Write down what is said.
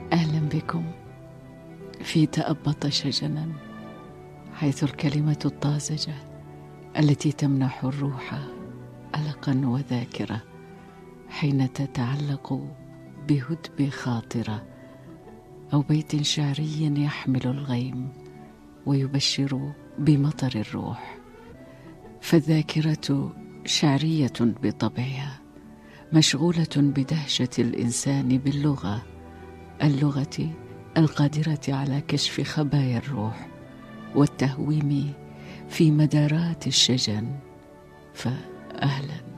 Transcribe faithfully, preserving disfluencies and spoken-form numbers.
أهلا بكم في تأبط شجنا، حيث الكلمة الطازجة التي تمنح الروح ألقا وذاكرة حين تتعلق بهدب خاطرة أو بيت شعري يحمل الغيم ويبشر بمطر الروح. فالذاكرة شعرية بطبعها، مشغولة بدهشة الإنسان باللغة، اللغة القادرة على كشف خبايا الروح والتهويم في مدارات الشجن. فأهلا